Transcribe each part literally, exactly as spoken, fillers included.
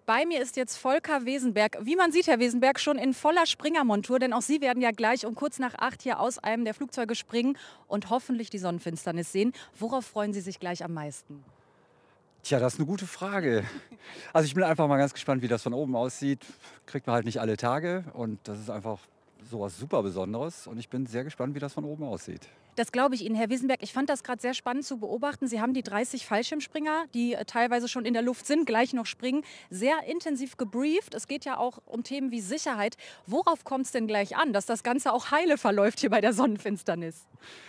Bei mir ist jetzt Volker Wesenberg. Wie man sieht, Herr Wesenberg, schon in voller Springermontur, denn auch Sie werden ja gleich um kurz nach acht hier aus einem der Flugzeuge springen und hoffentlich die Sonnenfinsternis sehen. Worauf freuen Sie sich gleich am meisten? Tja, das ist eine gute Frage. Also ich bin einfach mal ganz gespannt, wie das von oben aussieht. Kriegt man halt nicht alle Tage und das ist einfach sowas super Besonderes und ich bin sehr gespannt, wie das von oben aussieht. Das glaube ich Ihnen, Herr Wesenberg. Ich fand das gerade sehr spannend zu beobachten. Sie haben die dreißig Fallschirmspringer, die äh, teilweise schon in der Luft sind, gleich noch springen, sehr intensiv gebrieft. Es geht ja auch um Themen wie Sicherheit. Worauf kommt es denn gleich an, dass das Ganze auch heile verläuft hier bei der Sonnenfinsternis?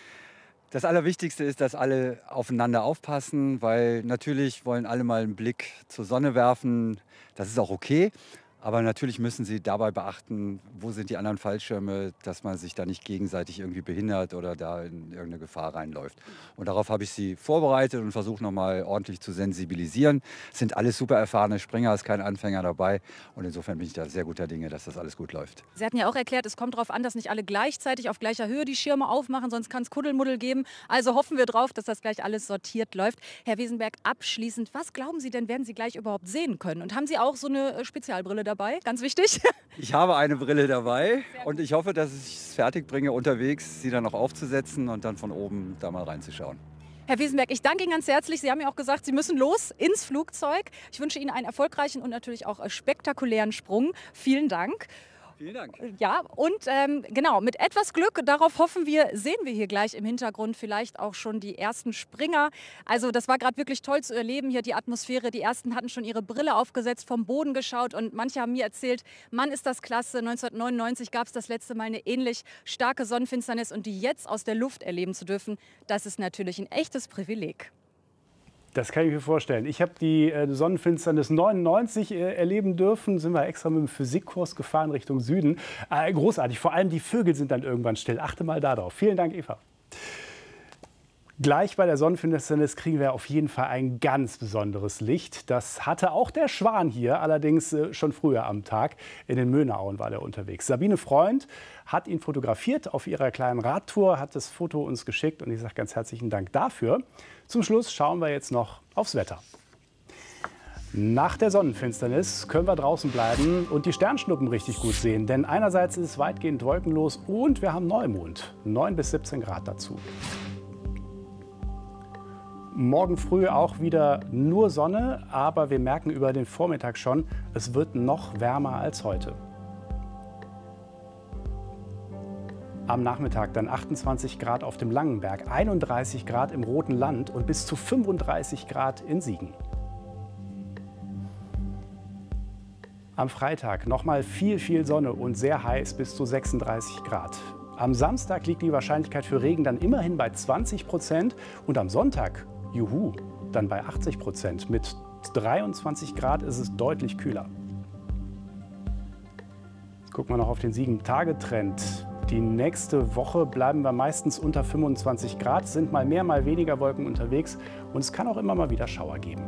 Das Allerwichtigste ist, dass alle aufeinander aufpassen, weil natürlich wollen alle mal einen Blick zur Sonne werfen. Das ist auch okay. Aber natürlich müssen Sie dabei beachten, wo sind die anderen Fallschirme, dass man sich da nicht gegenseitig irgendwie behindert oder da in irgendeine Gefahr reinläuft. Und darauf habe ich Sie vorbereitet und versuche nochmal ordentlich zu sensibilisieren. Es sind alles super erfahrene Springer, ist kein Anfänger dabei. Und insofern bin ich da sehr guter Dinge, dass das alles gut läuft. Sie hatten ja auch erklärt, es kommt darauf an, dass nicht alle gleichzeitig auf gleicher Höhe die Schirme aufmachen, sonst kann es Kuddelmuddel geben. Also hoffen wir drauf, dass das gleich alles sortiert läuft. Herr Wesenberg, abschließend, was glauben Sie denn, werden Sie gleich überhaupt sehen können? Und haben Sie auch so eine äh, Spezialbrille dabei? Dabei, ganz wichtig. Ich habe eine Brille dabei und ich hoffe, dass ich es fertig bringe, unterwegs sie dann noch aufzusetzen und dann von oben da mal reinzuschauen. Herr Wesenberg, ich danke Ihnen ganz herzlich. Sie haben ja auch gesagt, Sie müssen los ins Flugzeug. Ich wünsche Ihnen einen erfolgreichen und natürlich auch spektakulären Sprung. Vielen Dank. Vielen Dank. Ja, und ähm, genau, mit etwas Glück, darauf hoffen wir, sehen wir hier gleich im Hintergrund vielleicht auch schon die ersten Springer. Also das war gerade wirklich toll zu erleben, hier die Atmosphäre. Die ersten hatten schon ihre Brille aufgesetzt, vom Boden geschaut und manche haben mir erzählt, Mann, ist das klasse, neunzehnhundertneunundneunzig gab es das letzte Mal eine ähnlich starke Sonnenfinsternis und die jetzt aus der Luft erleben zu dürfen, das ist natürlich ein echtes Privileg. Das kann ich mir vorstellen. Ich habe die äh, Sonnenfinsternis neunundneunzig äh, erleben dürfen. Sind wir extra mit dem Physikkurs gefahren Richtung Süden. Äh, großartig. Vor allem die Vögel sind dann irgendwann still. Achte mal darauf. Vielen Dank, Eva. Gleich bei der Sonnenfinsternis kriegen wir auf jeden Fall ein ganz besonderes Licht. Das hatte auch der Schwan hier, allerdings äh, schon früher am Tag. In den Möhneauen war er unterwegs. Sabine Freund hat ihn fotografiert auf ihrer kleinen Radtour, hat das Foto uns geschickt und ich sage ganz herzlichen Dank dafür. Zum Schluss schauen wir jetzt noch aufs Wetter. Nach der Sonnenfinsternis können wir draußen bleiben und die Sternschnuppen richtig gut sehen. Denn einerseits ist es weitgehend wolkenlos und wir haben Neumond. neun bis siebzehn Grad dazu. Morgen früh auch wieder nur Sonne, aber wir merken über den Vormittag schon, es wird noch wärmer als heute. Am Nachmittag dann achtundzwanzig Grad auf dem Langenberg, einunddreißig Grad im Roten Land und bis zu fünfunddreißig Grad in Siegen. Am Freitag nochmal viel, viel Sonne und sehr heiß bis zu sechsunddreißig Grad. Am Samstag liegt die Wahrscheinlichkeit für Regen dann immerhin bei zwanzig Prozent und am Sonntag, juhu, dann bei achtzig Prozent. Mit dreiundzwanzig Grad ist es deutlich kühler. Jetzt gucken wir noch auf den sieben-Tage-Trend. Die nächste Woche bleiben wir meistens unter fünfundzwanzig Grad, sind mal mehr, mal weniger Wolken unterwegs und es kann auch immer mal wieder Schauer geben.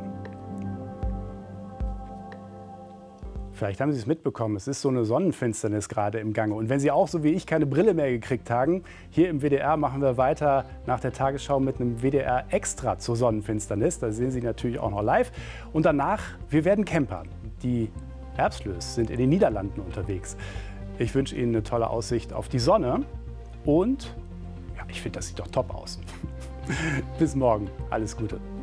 Vielleicht haben Sie es mitbekommen, es ist so eine Sonnenfinsternis gerade im Gange. Und wenn Sie auch so wie ich keine Brille mehr gekriegt haben, hier im W D R machen wir weiter nach der Tagesschau mit einem W D R Extra zur Sonnenfinsternis. Da sehen Sie natürlich auch noch live. Und danach, wir werden campern. Die Erbslös sind in den Niederlanden unterwegs. Ich wünsche Ihnen eine tolle Aussicht auf die Sonne und ja, ich finde, das sieht doch top aus. Bis morgen. Alles Gute.